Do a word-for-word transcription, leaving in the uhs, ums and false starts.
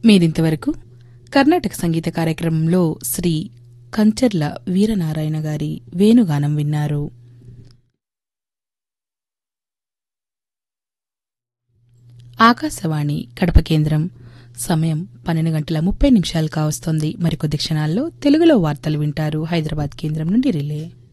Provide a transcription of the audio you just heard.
మీరింతవరకు కర్ణాటక సంగీత కార్యక్రమంలో శ్రీ కంచర్ల వీరనారాయణ గారి వేణుగానం విన్నారు. ఆకాశవాణి కడప కేంద్రం. సమయం పన్నెండు గంటల ముప్పై నిమిషాలు కావస్తోంది. మరికొద్ది క్షణాల్లో తెలుగులో వార్తలు వింటారు. హైదరాబాద్ కేంద్రం నుండి రిలే.